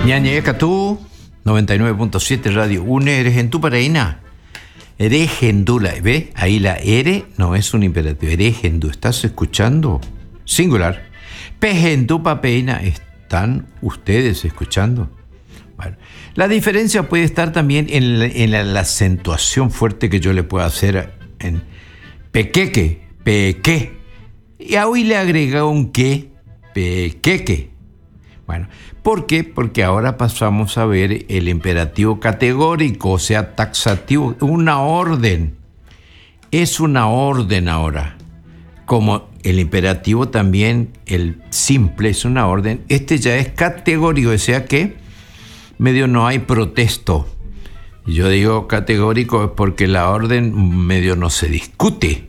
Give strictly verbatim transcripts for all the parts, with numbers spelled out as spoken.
Ñañeca tú, noventa y nueve punto siete Radio UNE, eres en tu paraína. Eregendula, ¿ves? Ahí la ere no es un imperativo. Eregendu, ¿estás escuchando? Singular. Pejendu papeina, ¿están ustedes escuchando? Bueno, la diferencia puede estar también en la, en la, la acentuación fuerte que yo le puedo hacer en pequeque, peque. Y a hoy le agrega un que, pequeque. Bueno, ¿por qué? Porque ahora pasamos a ver el imperativo categórico, o sea, taxativo, una orden. Es una orden ahora. Como el imperativo también, el simple es una orden, este ya es categórico, o sea que medio no hay protesto. Yo digo categórico es porque la orden medio no se discute.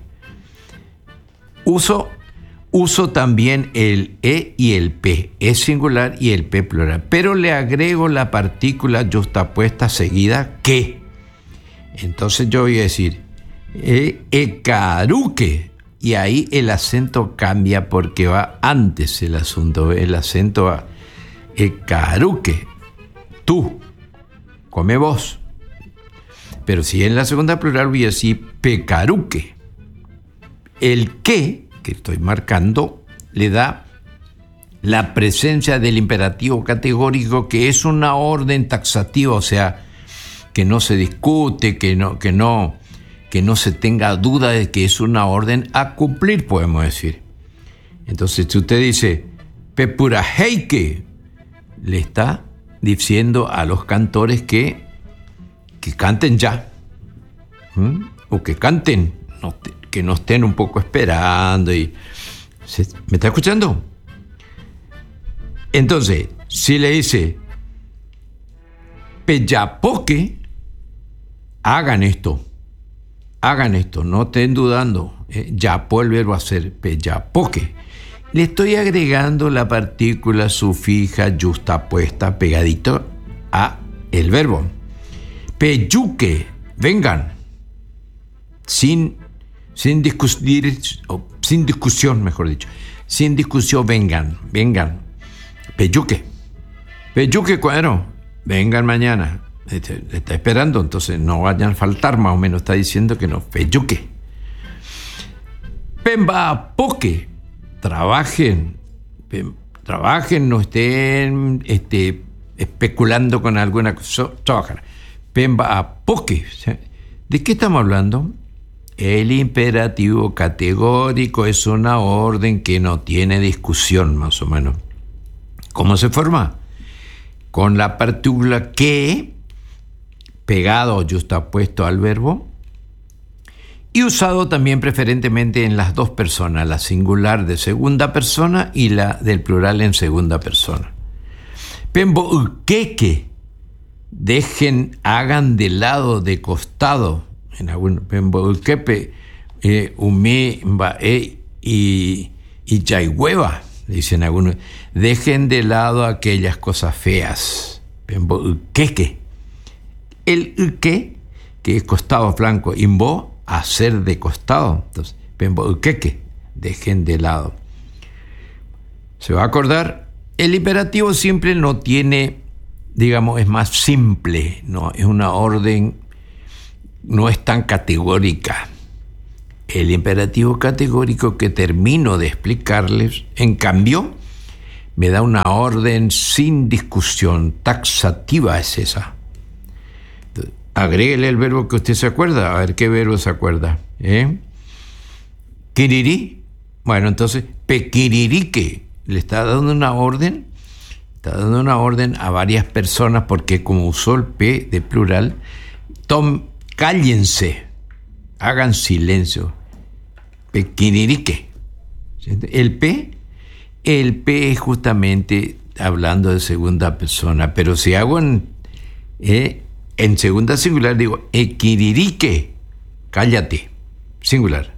Uso Uso también el E y el P, E singular y el P plural, pero le agrego la partícula yuxtapuesta seguida que. Entonces yo voy a decir e, ecaruque, y ahí el acento cambia porque va antes el asunto, el acento va ecaruque, tú, come vos. Pero si en la segunda plural voy a decir pecaruque, el que que estoy marcando, le da la presencia del imperativo categórico, que es una orden taxativa, o sea, que no se discute, que no, que no, que no se tenga duda de que es una orden a cumplir, podemos decir. Entonces, si usted dice pepuraheike, le está diciendo a los cantores que, que canten ya, ¿Mm? o que canten, no te, que no estén un poco esperando. Y ¿me está escuchando? Entonces, si le dice peyapoque, hagan esto, hagan esto, no estén dudando. Eh, yapo, el verbo hacer, peyapoque. Le estoy agregando la partícula sufija yuxtapuesta pegadito a el verbo. Peyuque, vengan, sin Sin discutir, o sin discusión, mejor dicho. Sin discusión, vengan, vengan. Peyuque. Peyuque, cuadro. Vengan mañana. Está, está esperando, entonces no vayan a faltar, más o menos está diciendo que no. Peyuque. Pemba poque. Trabajen. Pem, trabajen, no estén este, especulando con alguna cosa. Trabajan. Pemba poque. ¿De qué estamos hablando? El imperativo categórico es una orden que no tiene discusión, más o menos. ¿Cómo se forma? Con la partícula que, pegado o yuxtapuesto al verbo, y usado también preferentemente en las dos personas, la singular de segunda persona y la del plural en segunda persona. Pembo uqueque, dejen, hagan de lado, de costado, en algún pembolquepe, eh, umé, mbae y, y chayhueva, dicen algunos, dejen de lado aquellas cosas feas. Pembolqueque. El uque, que es costado flanco, imbo, hacer de costado. Entonces, pembolqueque, dejen de lado. Se va a acordar, el imperativo simple no tiene, digamos, es más simple, no es una orden, no es tan categórica. El imperativo categórico que termino de explicarles, en cambio, me da una orden sin discusión, taxativa es esa. Agréguele el verbo que usted se acuerda, a ver qué verbo se acuerda. ¿Eh? Quirirí, bueno, entonces, pequiririque, le está dando una orden, está dando una orden a varias personas porque como usó el P de plural, tom, cállense, hagan silencio. Pequinirique. El P, el P es justamente hablando de segunda persona, pero si hago en, eh, en segunda singular, digo, equiririque, cállate, singular.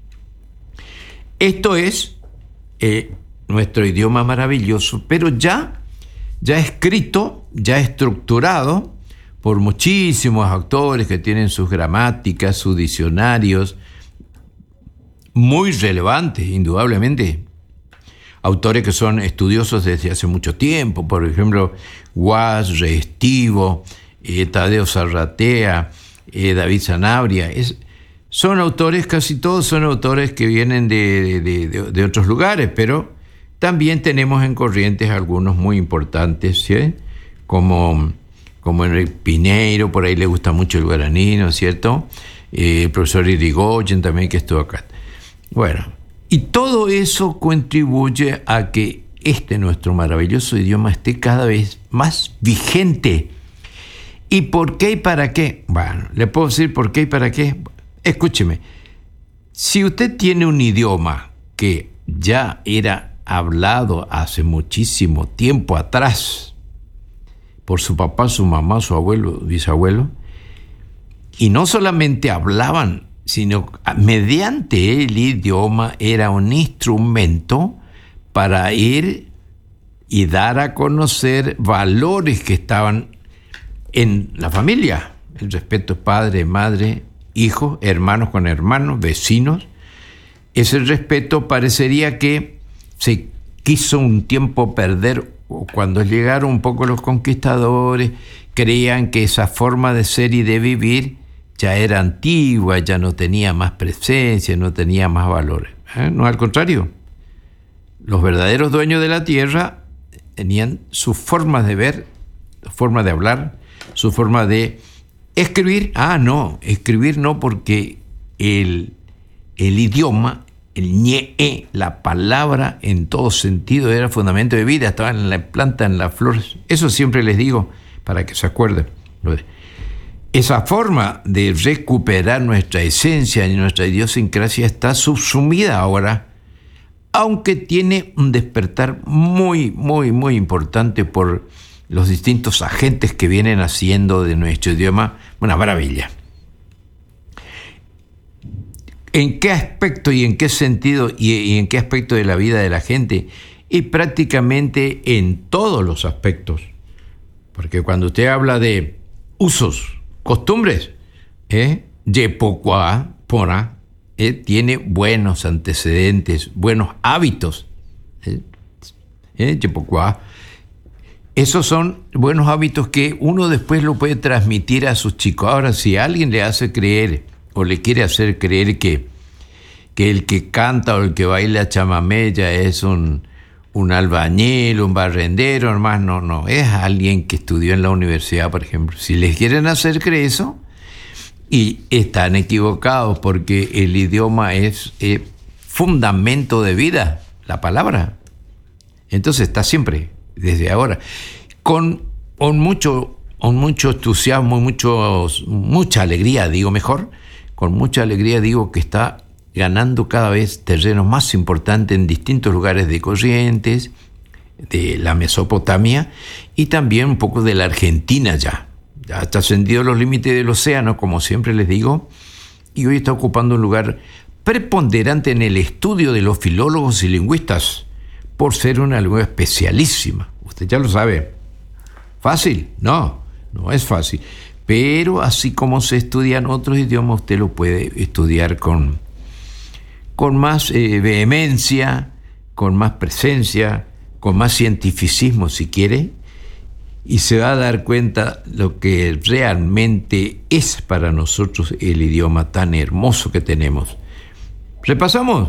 Esto es eh, nuestro idioma maravilloso, pero ya, ya escrito, ya estructurado, por muchísimos autores que tienen sus gramáticas, sus diccionarios, muy relevantes, indudablemente. autores que son estudiosos desde hace mucho tiempo, por ejemplo, Guas, Restivo, eh, Tadeo Zarratea, eh, David Sanabria. Es, son autores, casi todos son autores que vienen de, de, de, de otros lugares, pero también tenemos en Corrientes algunos muy importantes, ¿sí? como, como Enrique Pineiro, por ahí le gusta mucho el guaraní, ¿no es cierto? Eh, el profesor Irigoyen también, que estuvo acá. Bueno, y todo eso contribuye a que este nuestro maravilloso idioma esté cada vez más vigente. ¿Y por qué y para qué? Bueno, le puedo decir por qué y para qué. Escúcheme, si usted tiene un idioma que ya era hablado hace muchísimo tiempo atrás por su papá, su mamá, su abuelo, bisabuelo, y no solamente hablaban, sino mediante el idioma era un instrumento para ir y dar a conocer valores que estaban en la familia. El respeto padre, madre, hijos, hermanos con hermanos, vecinos. Ese respeto parecería que se quiso un tiempo perder, o cuando llegaron un poco los conquistadores, creían que esa forma de ser y de vivir ya era antigua, ya no tenía más presencia, no tenía más valores. ¿Eh? No, al contrario. Los verdaderos dueños de la tierra tenían sus formas de ver, su forma de hablar, su forma de escribir. Ah, no, escribir no, porque el, el idioma, el ñe, la palabra en todo sentido era fundamento de vida, estaba en la planta, en las flores. Eso siempre les digo para que se acuerden. Esa forma de recuperar nuestra esencia y nuestra idiosincrasia está subsumida ahora, aunque tiene un despertar muy, muy, muy importante por los distintos agentes que vienen haciendo de nuestro idioma una maravilla. ¿En qué aspecto y en qué sentido y, y en qué aspecto de la vida de la gente? Y prácticamente en todos los aspectos. Porque cuando usted habla de usos, costumbres, ¿eh? Yepocuá, Pora, ¿eh? tiene buenos antecedentes, buenos hábitos. ¿eh? ¿Eh? Yepocuá. Esos son buenos hábitos que uno después lo puede transmitir a sus chicos. Ahora, si alguien le hace creer o le quiere hacer creer que, que el que canta o el que baila chamamé ya es un, un albañil, un barrendero, hermano, no, no, es alguien que estudió en la universidad, por ejemplo. Si les quieren hacer creer eso, y están equivocados, porque el idioma es eh, fundamento de vida, la palabra. Entonces está siempre, desde ahora, con, con, mucho, con mucho entusiasmo, mucho, mucha alegría, digo mejor, con mucha alegría digo que está ganando cada vez terrenos más importantes en distintos lugares de Corrientes, de la Mesopotamia y también un poco de la Argentina ya. Ya está ascendido los límites del océano, como siempre les digo, y hoy está ocupando un lugar preponderante en el estudio de los filólogos y lingüistas, por ser una lengua especialísima. Usted ya lo sabe. ¿Fácil? No, no es fácil. Pero así como se estudian otros idiomas, usted lo puede estudiar con, con más eh, vehemencia, con más presencia, con más cientificismo si quiere, y se va a dar cuenta lo que realmente es para nosotros el idioma tan hermoso que tenemos. Repasamos.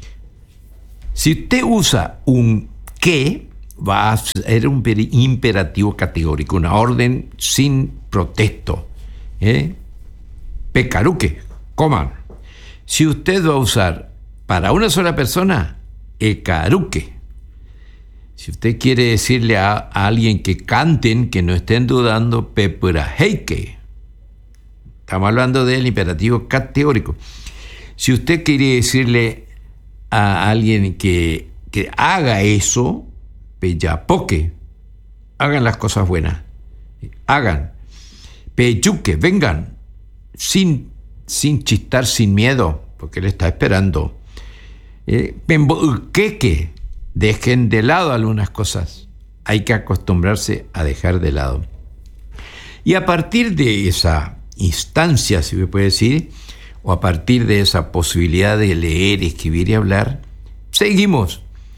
Si usted usa un que, va a ser un imperativo categórico, una orden sin protesto. ¿eh? Pecaruque, coman. Si usted va a usar para una sola persona, ecaruque. Si usted quiere decirle a, a alguien que canten, que no estén dudando, pepuraheike. Estamos hablando del imperativo categórico. Si usted quiere decirle a alguien que, que haga eso, peyapoque, hagan las cosas buenas, hagan, peyuque, vengan, sin, sin chistar, sin miedo, porque él está esperando, eh, pemboqueque, dejen de lado algunas cosas, hay que acostumbrarse a dejar de lado. Y a partir de esa instancia, si me puede decir, o a partir de esa posibilidad de leer, escribir y hablar, seguimos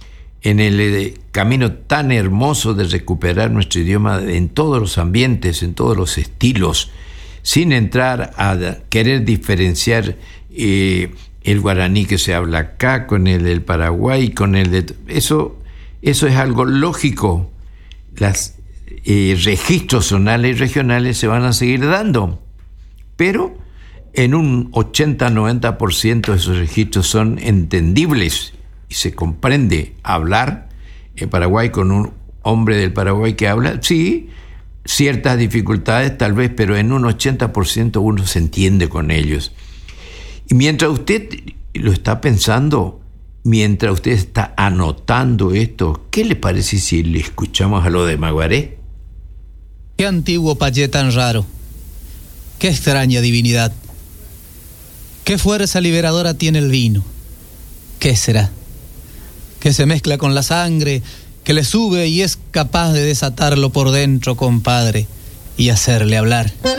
en el eh, camino tan hermoso de recuperar nuestro idioma en todos los ambientes, en todos los estilos, sin entrar a querer diferenciar eh, el guaraní que se habla acá con el del Paraguay, con el de... Eso, eso es algo lógico. Los eh, registros zonales y regionales se van a seguir dando, pero en un ochenta a noventa por ciento de esos registros son entendibles y se comprende hablar en Paraguay con un hombre del Paraguay que habla, sí, ciertas dificultades tal vez, pero en un ochenta por ciento uno se entiende con ellos. Y mientras usted lo está pensando, mientras usted está anotando esto, ¿qué le parece si le escuchamos a lo de Maguaré? Qué antiguo payé tan raro, qué extraña divinidad, qué fuerza liberadora tiene el vino. ¿Qué será? Que se mezcla con la sangre, que le sube y es capaz de desatarlo por dentro, compadre, y hacerle hablar.